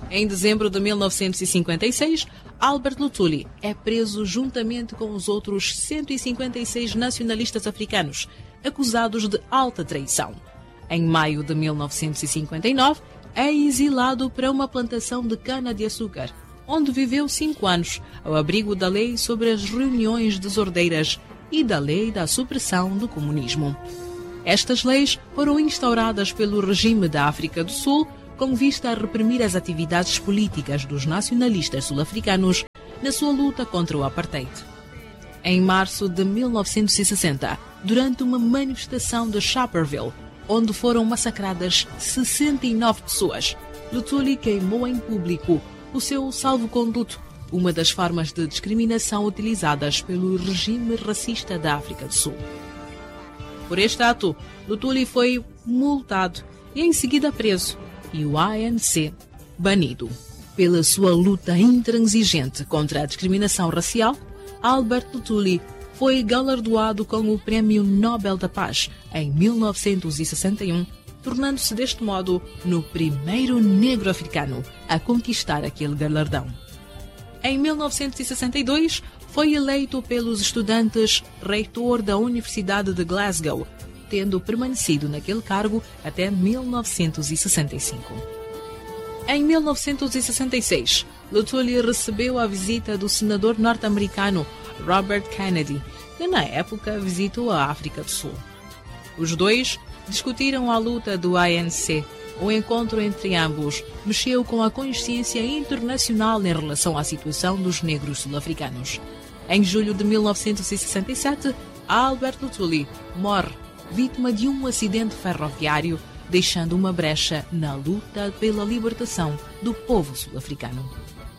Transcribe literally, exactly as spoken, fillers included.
Em dezembro de mil novecentos e cinquenta e seis, Albert Luthuli é preso juntamente com os outros cento e cinquenta e seis nacionalistas africanos, acusados de alta traição. Em maio de mil novecentos e cinquenta e nove, é exilado para uma plantação de cana-de-açúcar, onde viveu cinco anos, ao abrigo da lei sobre as reuniões desordeiras e da lei da supressão do comunismo. Estas leis foram instauradas pelo regime da África do Sul com vista a reprimir as atividades políticas dos nacionalistas sul-africanos na sua luta contra o apartheid. Em março de mil novecentos e sessenta, durante uma manifestação de Sharperville, onde foram massacradas sessenta e nove pessoas, Luthuli queimou em público o seu salvo-conduto, uma das formas de discriminação utilizadas pelo regime racista da África do Sul. Por este ato, Luthuli foi multado e em seguida preso, e o A N C banido. Pela sua luta intransigente contra a discriminação racial, Albert Luthuli foi galardoado com o Prémio Nobel da Paz em mil novecentos e sessenta e um, tornando-se deste modo no primeiro negro africano a conquistar aquele galardão. Em mil novecentos e sessenta e dois, foi eleito pelos estudantes reitor da Universidade de Glasgow, tendo permanecido naquele cargo até mil novecentos e sessenta e cinco. Em mil novecentos e sessenta e seis, Luthuli recebeu a visita do senador norte-americano Robert Kennedy, que na época visitou a África do Sul. Os dois discutiram a luta do A N C. O encontro entre ambos mexeu com a consciência internacional em relação à situação dos negros sul-africanos. Em julho de mil novecentos e sessenta e sete, Albert Luthuli morre vítima de um acidente ferroviário, deixando uma brecha na luta pela libertação do povo sul-africano.